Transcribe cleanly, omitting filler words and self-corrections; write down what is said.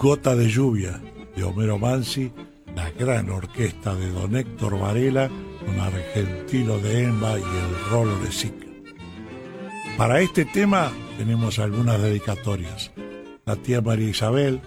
Gota de lluvia, de Homero Mansi, la gran orquesta de don Héctor Varela, con Argentino de Emba y el Rolo de Sica. Para este tema tenemos algunas dedicatorias. La tía María Isabel,